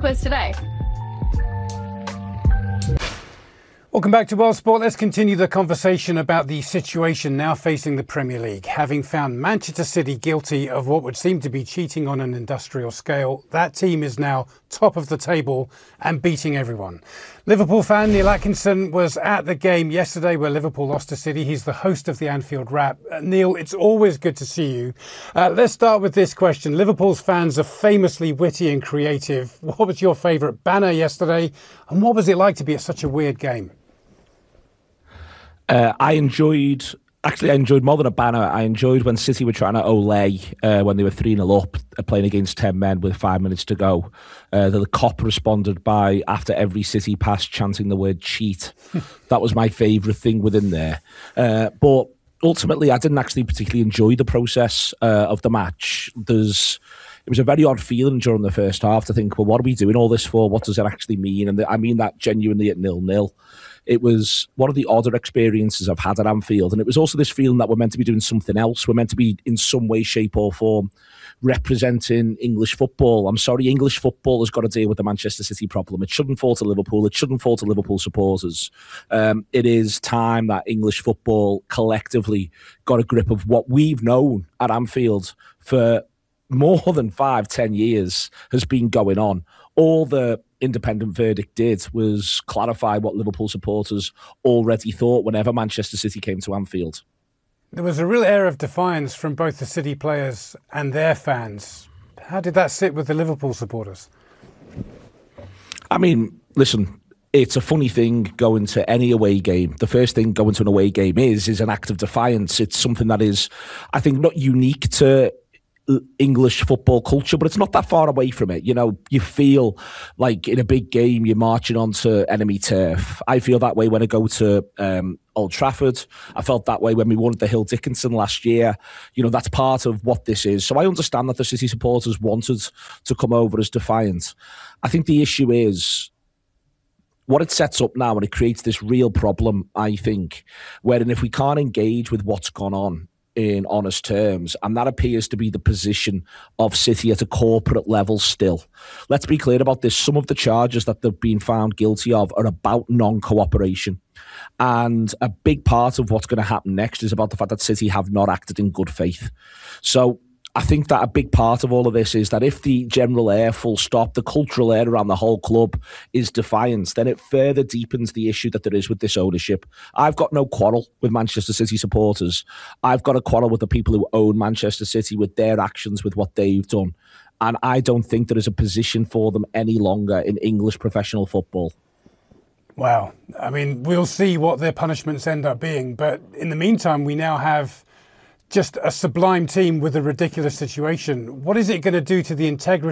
quiz today. Welcome back to World Sport. Let's continue the conversation about the situation now facing the Premier League. Having found Manchester City guilty of what would seem to be cheating on an industrial scale, that team is now top of the table and beating everyone. Liverpool fan Neil Atkinson was at the game yesterday where Liverpool lost to City. He's the host of the Anfield Wrap. Neil, it's always good to see you. Let's start with this question. Liverpool's fans are famously witty and creative. What was your favourite banner yesterday? And what was it like to be at such a weird game? I enjoyed more than a banner. I enjoyed when City were trying to Olé when they were 3-0 up, playing against 10 men with 5 minutes to go. The cop responded by, after every City pass, chanting the word cheat. That was my favourite thing within there. But ultimately, I didn't actually particularly enjoy the process of the match. It was a very odd feeling during the first half to think, well, what are we doing all this for? What does it actually mean? And I mean that genuinely at 0-0. It was one of the odder experiences I've had at Anfield. And it was also this feeling that we're meant to be doing something else. We're meant to be, in some way, shape or form, representing English football. I'm sorry, English football has got to deal with the Manchester City problem. It shouldn't fall to Liverpool. It shouldn't fall to Liverpool supporters. It is time that English football collectively got a grip of what we've known at Anfield for more than 5-10 years has been going on. All the independent verdict did was clarify what Liverpool supporters already thought whenever Manchester City came to Anfield. There was a real air of defiance from both the City players and their fans. How did that sit with the Liverpool supporters? I mean, listen, it's a funny thing going to any away game. The first thing going to an away game is an act of defiance. It's something that is, I think, not unique to English football culture, but it's not that far away from it. You know, you feel like in a big game you're marching onto enemy turf. I feel that way when I go to Old Trafford. I felt that way when we won at the Hill Dickinson last year. You know, that's part of what this is. So I understand that the City supporters wanted to come over as defiant. I think the issue is what it sets up now, and it creates this real problem, I think, wherein if we can't engage with what's gone on in honest terms, and that appears to be the position of City at a corporate level still. Let's be clear about this. Some of the charges that they've been found guilty of are about non-cooperation. And a big part of what's going to happen next is about the fact that City have not acted in good faith. So I think that a big part of all of this is that if the general air, full stop, the cultural air around the whole club is defiance, then it further deepens the issue that there is with this ownership. I've got no quarrel with Manchester City supporters. I've got a quarrel with the people who own Manchester City, with their actions, with what they've done. And I don't think there is a position for them any longer in English professional football. Wow. I mean, we'll see what their punishments end up being. But in the meantime, we now have just a sublime team with a ridiculous situation. What is it going to do to the integrity